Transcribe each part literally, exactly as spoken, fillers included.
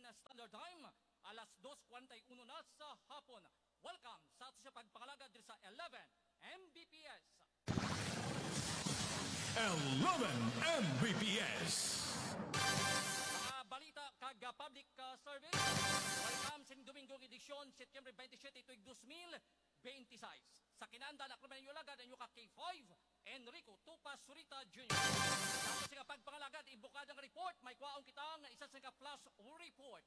Philippine Standard Time, alas dos forty-one na sa hapon. Welcome sa ato sa pagpangalaga dito sa eleven M B P S. eleven M B P S. Mga balita kag public uh, service. Welcome sa Domingong edisyon, September twenty-seven, tuig two thousand twenty-six. Sa kinanda na klaman yung lagad ang yung ka K five, Enrico Tupas Surita Junior Sa ato sa pagpangalagad, ibukad ang report, may kwaong kita nga isa sa ka plus report.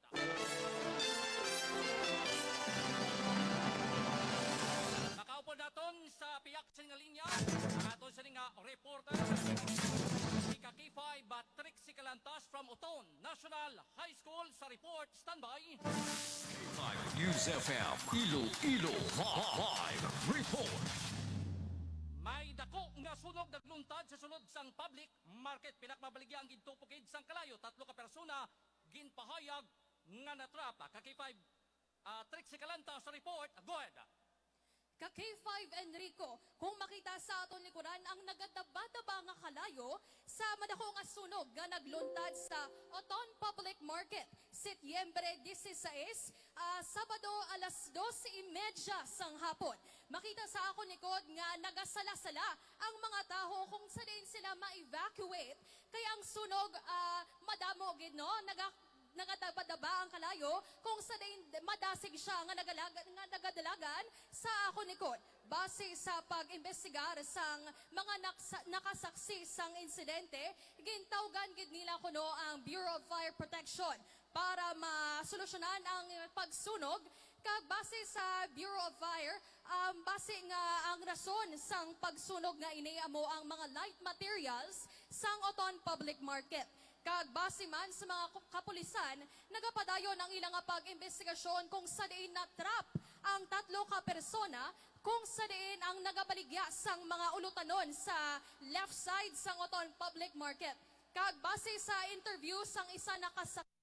Nakaupo naton sa piyak sa nga linya, naton sa nga reporter, si K five, Trixie Calantas from Uton National High School sa report. Standby. five News F M, Iloilo Live Report. May dako nga sunog nagluntad sa sulod sang public market. Pinakmabaligya ang gintupukid sang kalayo. Tatlo ka persona ginpahayag nga natrapa. K five, uh, Trixie Calantas sa report. Go ahead. Ka K five Enrico, kung makita sa aton likuran ang nagadaba-daba nga kalayo sa madako nga sunog nga nagluntad sa Oton Public Market, Setyembre disiseis, uh, Sabado alas dos y media sang hapon. Makita sa akon likod nga nagasala-sala ang mga tao kung sa din sila ma-evacuate, kaya ang sunog uh, madamo gid no, naga nagadaba-daba ang kalayo kung sa din madasig siya nga nagalagan nga nagadalagan sa akon likod. Base sa pag-imbestigar sang mga naksa, nakasaksi sang insidente, gintawgan gid nila kuno ang Bureau of Fire Protection para masolusyonan ang pagsunog. Kag base sa Bureau of Fire, um, base nga ang rason sang pagsunog nga ini amo ang mga light materials sang Oton Public Market. Kag base man sa mga kapulisan, nagapadayon ang ilang pag-imbestigasyon kung sa diin na-trap ang tatlo ka persona, kung sa diin ang nagabaligya sang mga ulutanon sa left side sang Oton Public Market. Kag base sa interview sang isa na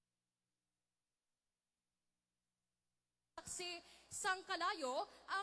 kasaksi sang kalayo, ang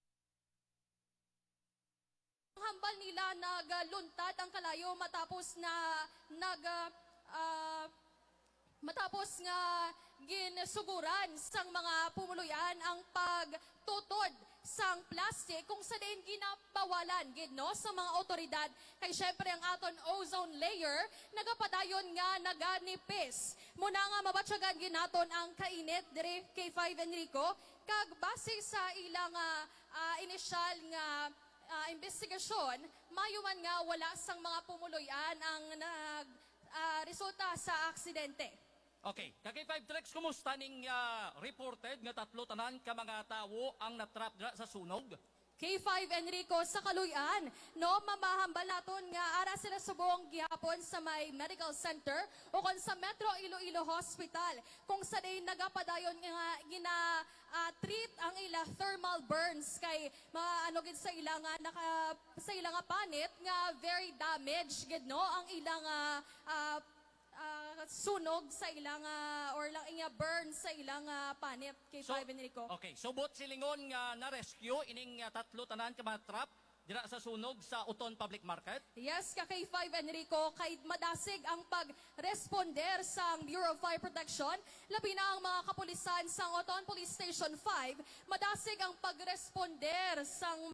hambal nila nagluntad ang kalayo matapos na nag Uh, matapos nga ginsuguran sang mga pumuluyan ang pagtutod sang plastic kung sa din ginabawalan gid no sa mga otoridad, kay syempre ang aton ozone layer nagapadayon nga naganipis. Muna nga mabatyagan gid naton ang kainit dire K five Enrico, kag base sa ilang uh, uh, initial nga uh, investigasyon, mayuman nga wala sang mga pumuluyan ang nag Uh, resulta sa aksidente. Okay, K five Trex, kumusta ning uh, reported nga tatlo tanan ka mga tawo ang natrap sa sunog? K five Enrico, sa kaluyan, no, mamahambal naton nga ara sila subong gihapon sa may medical center o kon sa Metro Iloilo Hospital, kung sa day nagapadayon nga gina uh, treat ang ila thermal burns kay mga ano gid sa ilang uh, naka sa ilang panit nga very damaged gid no ang ilang uh, uh, Uh, sunog sa ilang uh, or lang inga burn sa ilang uh, panit. K five so, Enrico. Okay, so bot silingon nga na-rescue ining uh, tatlo tanan ka mga trap dira sa sunog sa Uton Public Market? Yes, ka K five Enrico, kay madasig ang pag-responder sang Bureau of Fire Protection, labi na ang mga kapulisan sang Uton Police Station five, madasig ang pag-responder sang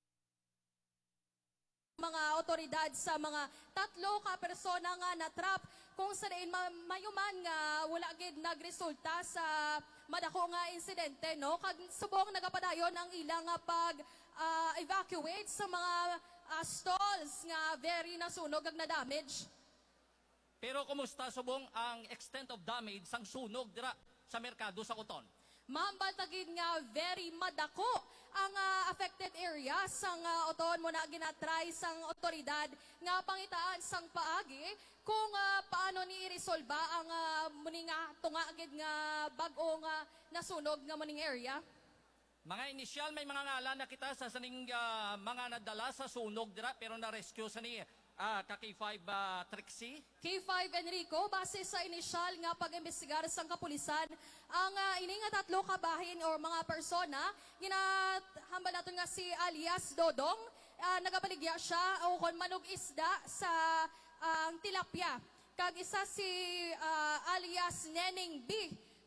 mga otoridad sa mga tatlo ka persona nga natrap kung sa diin mayuman nga wala gid nagresulta sa madako nga insidente no, kag subong nagapadayon ang ilang pag uh, evacuate sa mga uh, stalls nga very nasunog ag na damage. Pero kumusta subong ang extent of damage sang sunog dira sa merkado sa Uton? Mahambal tagid nga very madako ang uh, affected area sang uh, Oton mo na ginatry sang otoridad nga pangitaan sang paagi kung uh, paano ni iresolba ang uh, muning nga tunga gid nga bag-o nga nasunog nga muning area. Mga initial may mga ngalan na kita sa saning uh, mga nadala sa sunog dira pero na-rescue sa ni uh, ka K five uh, Trixie. K five Enrico, base sa initial nga pag-imbestigar sang kapulisan, ang uh, ini nga tatlo ka bahin or mga persona, ginahambal nato nga si alias Dodong, uh, nagabaligya siya o kon manog isda sa uh, tilapia. Kag isa si uh, alias Neneng B,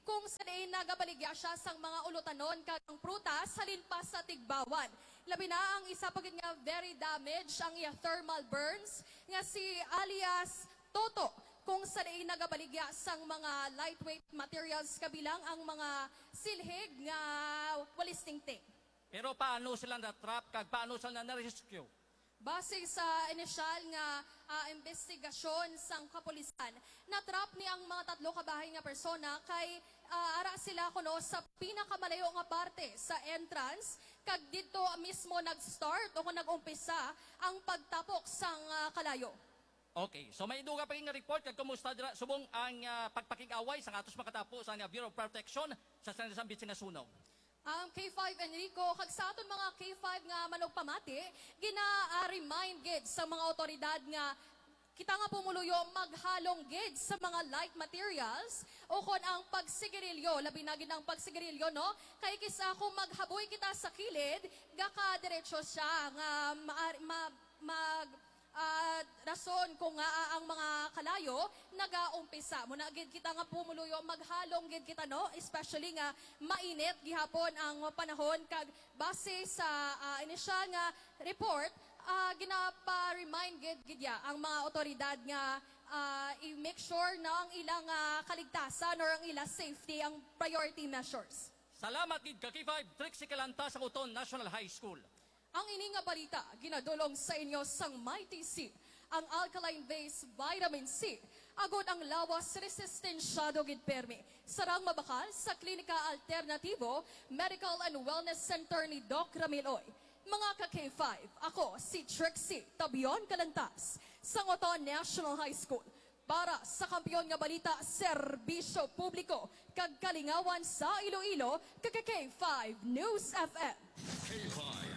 kung sa diin nagabaligya siya sang mga ulutanon kang prutas halin pa sa tigbawan. Labi na ang isa pagid nga very damaged ang iya thermal burns nga si alias Toto kung sa diin nagabaligya sang mga lightweight materials kabilang ang mga silhig nga walis tingting. Pero paano sila na-trap kag paano sila na-rescue? Base sa inisyal nga ah, investigasyon sang kapulisan, natrap ni ang mga tatlo kabahay nga persona kay ah, ara sila kuno sa pinakamalayo nga parte sa entrance kag dito mismo nag-start o kung nag-umpisa ang pagtapok sang ah, kalayo. Okay, so may duga pa nga report kag kumusta dira subong ang uh, pagpakig-away sa atos makatapo sa nga Bureau of Protection sa San San nga sunog. Ang K five Enrico, kag sa aton mga K five nga manog pamati, gina-remind gid sa mga otoridad nga kita nga pumuluyo maghalong gid sa mga light materials o kon ang pagsigarilyo, labi na gid ang pagsigarilyo no, kay kisa kung maghaboy kita sa kilid, gaka diretso siya nga ma, ma, mag ah, rason kung nga ang mga kalayo nagaumpisa mo na gid kita nga pumuluyo maghalong gid kita no, especially nga mainit gihapon ang panahon kag base sa ah, inisyal nga report ah, ginapa-remind gid gid ya ang mga otoridad nga ah, i-make sure na ang ilang ah, kaligtasan or ang ilang safety ang priority measures. Salamat gid ka K five Trixie Calanta sa Uton National High School. Ang ini nga balita, ginadulong sa inyo sang Mighty C, ang alkaline-based vitamin C. Agod ang lawas resistensyado gid permi. Sarang mabakal sa Klinika Alternativo Medical and Wellness Center ni Doc Ramiloy. Mga ka-K five, ako si Trixie Tabion Calantas sa Oton National High School. Para sa kampiyon nga balita, serbisyo publiko, kag kalingawan sa Iloilo, ka-K five News F M. K five